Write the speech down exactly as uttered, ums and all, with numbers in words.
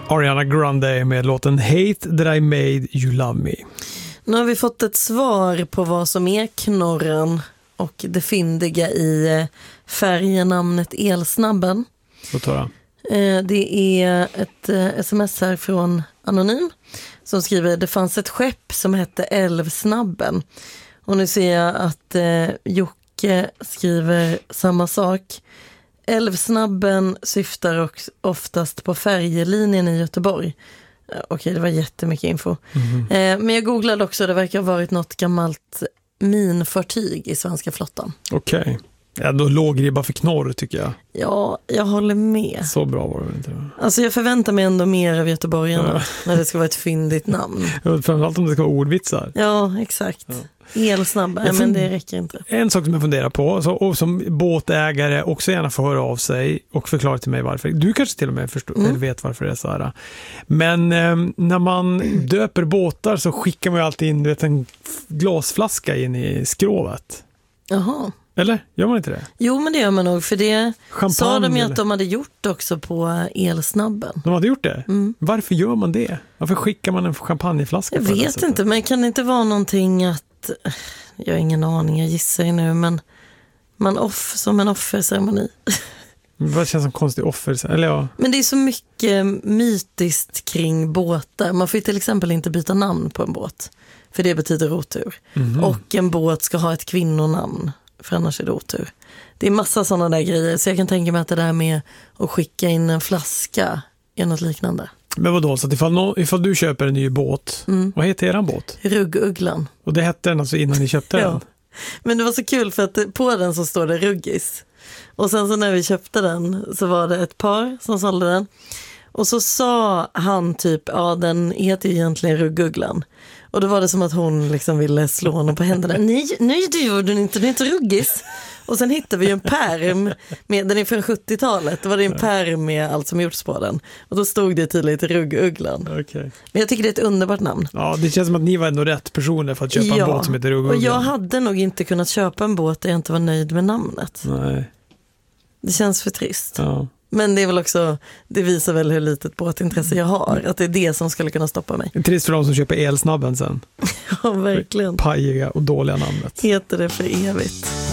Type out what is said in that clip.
Ariana Grande med låten Hate That I Made You Love Me. Nu har vi fått ett svar på vad som är knorren och det fyndiga i färgenamnet Elsnabben. Så tar jag. Det är ett sms här från Anonym som skriver: det fanns ett skepp som hette Älvsnabben. Och nu ser jag att eh, Jocke skriver samma sak. Älvsnabben syftar också oftast på färjelinjen i Göteborg. Okej, det var jättemycket info. Mm. Eh, men jag googlade också, det verkar ha varit något gammalt minfartyg i svenska flottan. Okej. Okay. Ja, då låg det bara för knorr tycker jag. Ja, jag håller med. Så bra var det inte. Alltså jag förväntar mig ändå mer av göteborgarna ja. När det ska vara ett fyndigt namn. Framförallt om det ska vara ordvitsar. Ja, exakt. Ja. Elsnabba, men det räcker inte. En sak som jag funderar på, så, och som båtägare också gärna får höra av sig och förklara till mig varför. Du kanske till och med förstår, mm. eller vet varför det är så här. Men eh, när man döper båtar så skickar man ju alltid in vet, en glasflaska in i skrovet. Jaha. Eller? Gör man inte det? Jo, men det gör man nog. För det Champagne, sa de ju eller? Att de hade gjort också på Elsnabben. De hade gjort det? Mm. Varför gör man det? Varför skickar man en champagneflaska? Jag vet inte, men kan det inte vara någonting att... Jag har ingen aning, jag gissar ju nu, men man off som en offerceremoni. Vad känns som konstig offer? Eller ja. Men det är så mycket mytiskt kring båtar. Man får ju till exempel inte byta namn på en båt. För det betyder otur. Mm. Och en båt ska ha ett kvinnonamn. För annars är det otur. Det är massa sådana där grejer. Så jag kan tänka mig att det där med att skicka in en flaska är något liknande. Men vadå, så att ifall, no, ifall du köper en ny båt, mm. vad heter eran båt? Rugguglan. Och det hette den alltså innan ni köpte ja. den? Men det var så kul för att på den så står det Ruggis. Och sen så när vi köpte den så var det ett par som sålde den. Och så sa han typ, ja den heter ju egentligen Rugguglan. Och då var det som att hon liksom ville slå honom på händerna. Nej, nej det gjorde du inte, det är inte Ruggis. Och sen hittade vi ju en pärm, med, den är från sjuttiotalet, då var det en pärm med allt som gjorts på den. Och då stod det tydligt Rugguglan. Okay. Men jag tycker det är ett underbart namn. Ja, det känns som att ni var ändå rätt personer för att köpa ja. en båt som heter Rugguglan. Och jag hade nog inte kunnat köpa en båt där jag inte var nöjd med namnet. Nej. Det känns för trist. Ja. Men det är väl också, det visar väl hur litet båtintresse jag har. Att det är det som skulle kunna stoppa mig. Trist för de som köper Elsnabben sen. Ja, verkligen. Pajiga och dåliga namnet. Heter det för evigt.